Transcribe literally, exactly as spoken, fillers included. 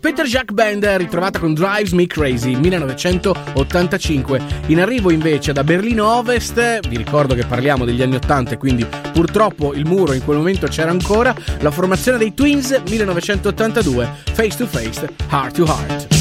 Peter Jack Band ritrovata con Drives Me Crazy millenovecentottantacinque. In arrivo invece da Berlino Ovest, vi ricordo che parliamo degli anni ottanta e quindi purtroppo il muro in quel momento c'era ancora, la formazione dei Twins millenovecentottantadue, Face to Face, Heart to Heart.